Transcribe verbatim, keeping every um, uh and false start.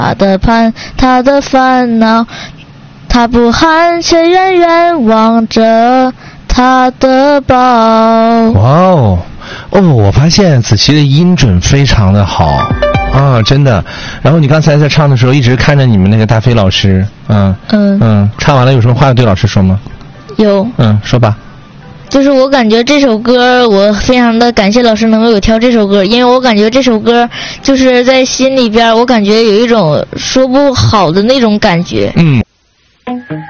他的盼，他的烦恼，他不喊，却远远望着他的宝。 哇哦，哦，我发现子琪的音准非常的好啊，真的。然后你刚才在唱的时候，一直看着你们那个大飞老师，嗯嗯嗯，唱完了有什么话要对老师说吗？ 有， 嗯，说吧。 就是我感觉这首歌，我非常的感谢老师能为我挑这首歌，因为我感觉这首歌就是在心里边，我感觉有一种说不好的那种感觉。 嗯。